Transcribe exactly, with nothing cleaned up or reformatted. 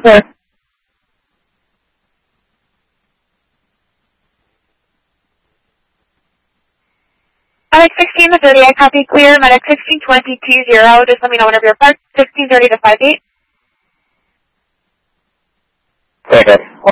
sir. Medic sixteen to thirty, I copy clear. Medic sixteen twenty two zero, just let me know whenever you're parked. sixteen thirty to five eight. Okay.